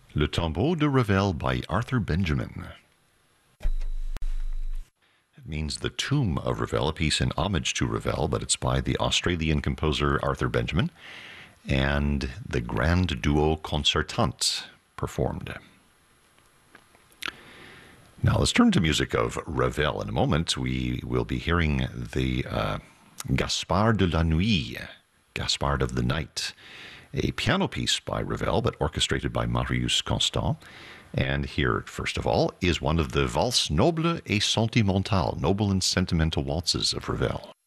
Le Tombeau de Ravel by Arthur Benjamin. It means the tomb of Ravel, a piece in homage to Ravel, but it's by the Australian composer Arthur Benjamin and the Grand Duo Concertant performed. Now let's turn to music of Ravel. In a moment, we will be hearing the Gaspard de la Nuit, Gaspard of the Night, a piano piece by Ravel, but orchestrated by Marius Constant. And here, first of all, is one of the Valses Nobles et Sentimentales, noble and sentimental waltzes of Ravel.